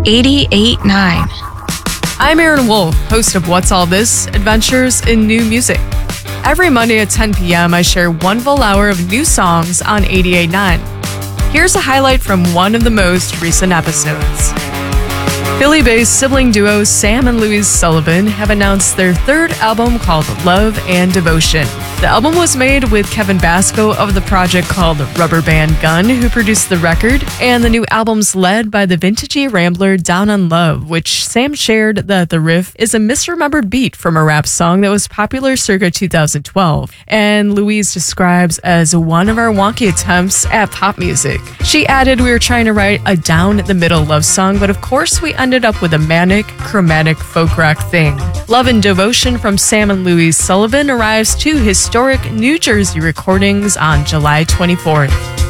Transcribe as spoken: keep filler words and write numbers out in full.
eighty-eight point nine. I'm Aaron Wolf, host of What's All This? Adventures in New Music. Every Monday at ten p.m., I share one full hour of new songs on eighty-eight point nine. Here's a highlight from one of the most recent episodes. Philly-based sibling duo Sam and Louise Sullivan have announced their third album called Love and Devotion. The album was made with Kevin Basco of the project called Rubber Band Gun, who produced the record, and the new album's led by the vintagey rambler Down on Love, which Sam shared that the riff is a misremembered beat from a rap song that was popular circa two thousand twelve, and Louise describes as one of our wonky attempts at pop music. She added, "We were trying to write a down-the-middle love song, but of course we ended up with a manic, chromatic folk rock thing." Love and Devotion from Sam and Louise Sullivan arrives to historic New Jersey recordings on July twenty-fourth.